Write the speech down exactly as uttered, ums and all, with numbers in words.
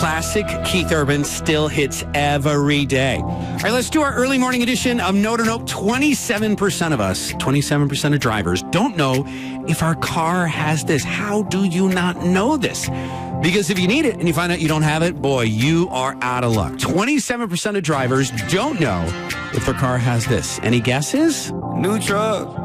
classic Keith Urban still hits every day. All right, let's do our early morning edition of No to Nope. twenty-seven percent of us, twenty-seven percent of drivers don't know if our car has this. How do you not know this? Because if you need it and you find out you don't have it, boy, you are out of luck. twenty-seven percent of drivers don't know if their car has this. Any guesses? New truck.